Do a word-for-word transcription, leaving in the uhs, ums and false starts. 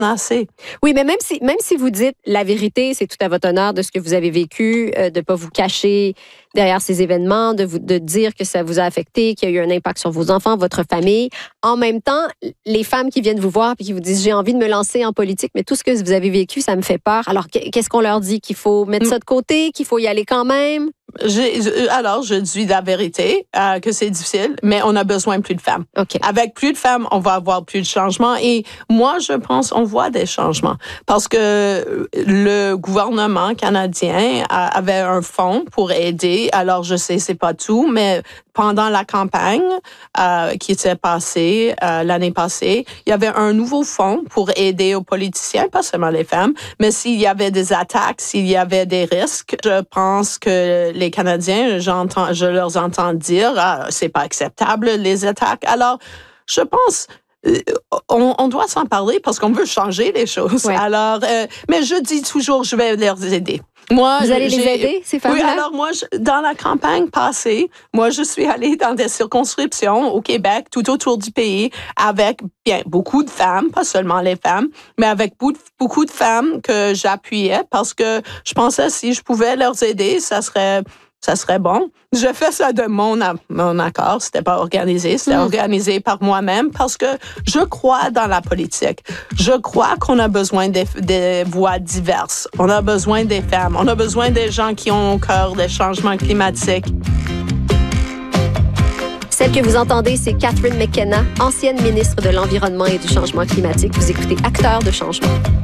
assez. Oui, mais même si, même si vous dites la vérité, c'est tout à votre honneur de ce que vous avez vécu, euh, de ne pas vous cacher derrière ces événements, de, vous, de dire que ça vous a affecté, qu'il y a eu un impact sur vos enfants, votre famille. En même temps, les femmes qui viennent vous voir et qui vous disent « j'ai envie de me lancer en politique, mais tout ce que vous avez vécu, ça me fait peur ». Alors, qu'est-ce qu'on leur dit? Qu'il faut mettre ça de côté, qu'il faut y aller quand même? J'ai, alors, je dis la vérité, euh, que c'est difficile, mais on a besoin de plus de femmes. Okay. Avec plus de femmes, on va avoir plus de changements. Et moi, je pense on voit des changements. Parce que le gouvernement canadien avait un fonds pour aider. Alors, je sais, c'est pas tout, mais pendant la campagne euh, qui s'est passée euh, l'année passée, il y avait un nouveau fonds pour aider aux politiciens, pas seulement les femmes, mais s'il y avait des attaques, s'il y avait des risques, je pense que les Canadiens, j'entends, je leur entends dire, ah, c'est pas acceptable les attaques. Alors, je pense On, on doit s'en parler parce qu'on veut changer les choses. Ouais. Alors, euh, mais je dis toujours, je vais les aider. Moi, vous allez les aider, ces femmes-là? Oui, alors moi, je, dans la campagne passée, moi, je suis allée dans des circonscriptions au Québec, tout autour du pays, avec bien beaucoup de femmes, pas seulement les femmes, mais avec beaucoup, beaucoup de femmes que j'appuyais parce que je pensais si je pouvais leur aider, ça serait... ça serait bon. Je fais ça de mon, mon accord. C'était pas organisé. C'était mmh. organisé par moi-même parce que je crois dans la politique. Je crois qu'on a besoin des, des voix diverses. On a besoin des femmes. On a besoin des gens qui ont au cœur des changements climatiques. Celle que vous entendez, c'est Catherine McKenna, ancienne ministre de l'Environnement et du Changement climatique. Vous écoutez Acteurs de changement.